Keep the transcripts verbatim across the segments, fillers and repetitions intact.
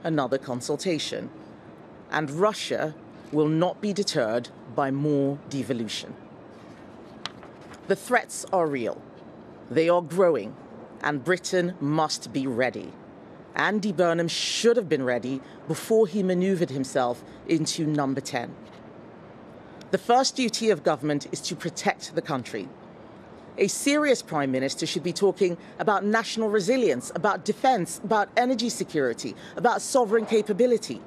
another consultation. And Russia will not be deterred by more devolution. The threats are real. They are growing, and Britain must be ready. Andy Burnham should have been ready before he maneuvered himself into number ten. The first duty of government is to protect the country. A serious Prime Minister should be talking about national resilience, about defence, about energy security, about sovereign capability.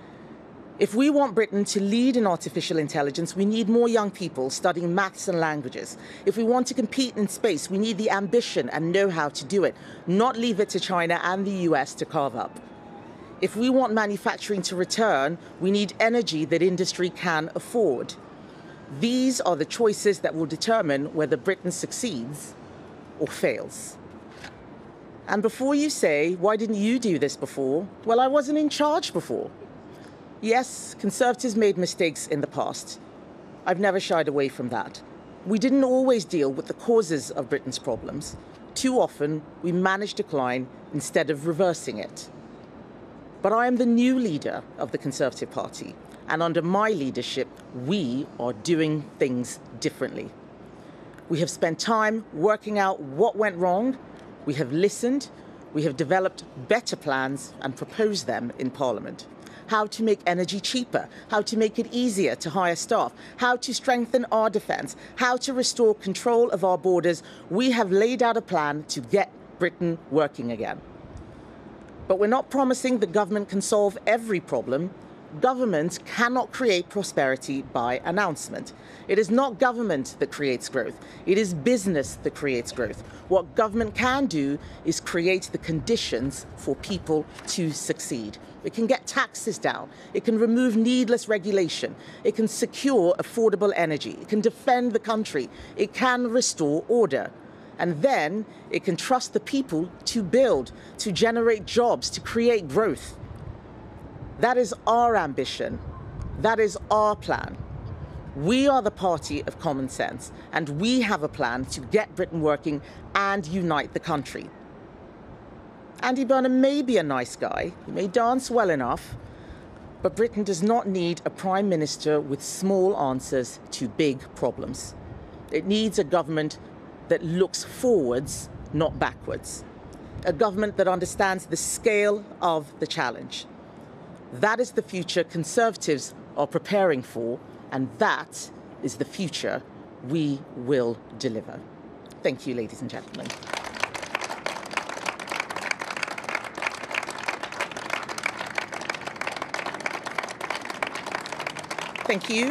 If we want Britain to lead in artificial intelligence, we need more young people studying maths and languages. If we want to compete in space, we need the ambition and know-how to do it, not leave it to China and the U S to carve up. If we want manufacturing to return, we need energy that industry can afford. These are the choices that will determine whether Britain succeeds or fails. And before you say, why didn't you do this before? Well, I wasn't in charge before. Yes, Conservatives made mistakes in the past. I've never shied away from that. We didn't always deal with the causes of Britain's problems. Too often, we managed decline instead of reversing it. But I am the new leader of the Conservative Party, and under my leadership, we are doing things differently. We have spent time working out what went wrong, we have listened, we have developed better plans and proposed them in Parliament. How to make energy cheaper, how to make it easier to hire staff, how to strengthen our defence, how to restore control of our borders. We have laid out a plan to get Britain working again. But we're not promising the government can solve every problem. Government cannot create prosperity by announcement. It is not government that creates growth. It is business that creates growth. What government can do is create the conditions for people to succeed. It can get taxes down. It can remove needless regulation. It can secure affordable energy. It can defend the country. It can restore order. And then it can trust the people to build, to generate jobs, to create growth. That is our ambition. That is our plan. We are the party of common sense, and we have a plan to get Britain working and unite the country. Andy Burnham may be a nice guy, he may dance well enough, but Britain does not need a Prime Minister with small answers to big problems. It needs a government that looks forwards, not backwards. A government that understands the scale of the challenge. That is the future Conservatives are preparing for, and that is the future we will deliver. Thank you, ladies and gentlemen. Thank you.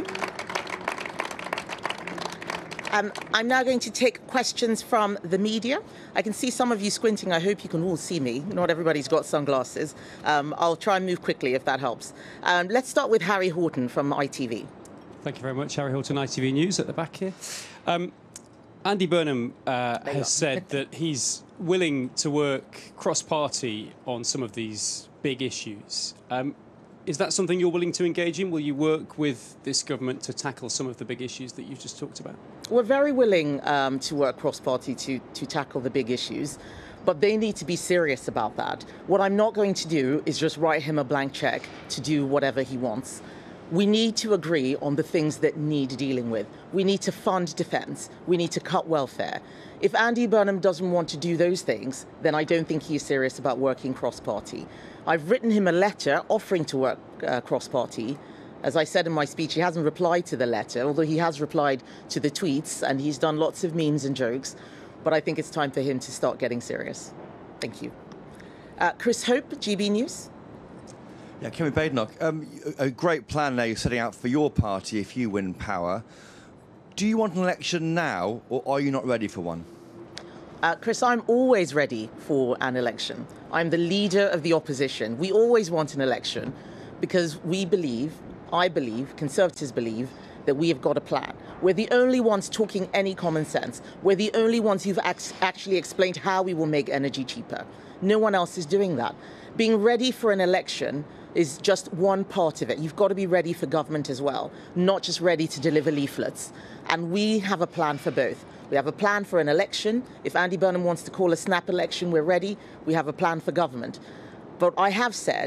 Um, I'm now going to take questions from the media. I can see some of you squinting. I hope you can all see me. Not everybody's got sunglasses. Um, I'll try and move quickly if that helps. Um, let's start with Harry Horton from I T V. Thank you very much. Harry Horton, I T V News at the back here. Um, Andy Burnham uh, has said that he's willing to work cross-party on some of these big issues. Um, Is that something you're willing to engage in? Will you work with this government to tackle some of the big issues that you've just talked about? We're very willing um, to work cross-party to, to tackle the big issues, but they need to be serious about that. What I'm not going to do is just write him a blank check to do whatever he wants. We need to agree on the things that need dealing with. We need to fund defence. We need to cut welfare. If Andy Burnham doesn't want to do those things, then I don't think he is serious about working cross-party. I've written him a letter offering to work uh, cross-party. As I said in my speech, he hasn't replied to the letter, although he has replied to the tweets, and he's done lots of memes and jokes. But I think it's time for him to start getting serious. Thank you. Uh, Chris Hope, G B News. Yeah, Kemi Badenoch, um, a great plan now you're setting out for your party if you win power. Do you want an election now, or are you not ready for one? Uh, Chris, I'm always ready for an election. I'm the leader of the opposition. We always want an election because we believe, I believe, Conservatives believe, that we have got a plan. We're the only ones talking any common sense. We're the only ones who've ac- actually explained how we will make energy cheaper. No one else is doing that. Being ready for an election is just one part of it. You've got to be ready for government as well, not just ready to deliver leaflets. And we have a plan for both. We have a plan for an election. If Andy Burnham wants to call a snap election, we're ready. We have a plan for government. But I have said